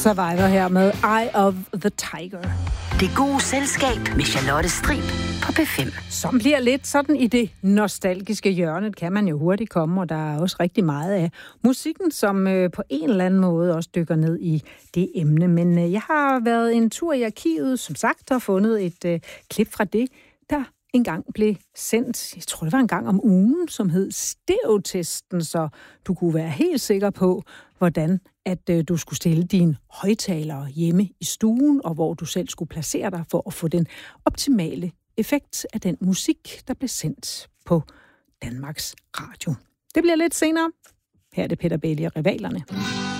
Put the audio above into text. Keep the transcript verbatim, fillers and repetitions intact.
Survivor her med Eye of the Tiger. Det gode selskab med Charlotte Strib på P fem. Som bliver lidt sådan i det nostalgiske hjørne, kan man jo hurtigt komme, og der er også rigtig meget af musikken, som øh, på en eller anden måde også dykker ned i det emne. Men øh, jeg har været en tur i arkivet, som sagt, og fundet et øh, klip fra det, der engang blev sendt, jeg tror det var en gang om ugen, som hed Stereotesten, så du kunne være helt sikker på, hvordan at øh, du skulle stille dine højttalere hjemme i stuen, og hvor du selv skulle placere dig for at få den optimale effekt af den musik, der blev sendt på Danmarks Radio. Det bliver lidt senere. Her er det Peter Bailey og Rivalerne.